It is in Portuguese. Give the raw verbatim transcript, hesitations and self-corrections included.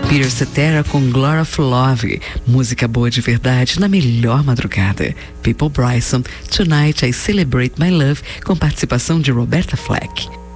Peter Cetera com Glory of Love, música boa de verdade na melhor madrugada. People Bryson, Tonight I Celebrate My Love, com participação de Roberta Flack.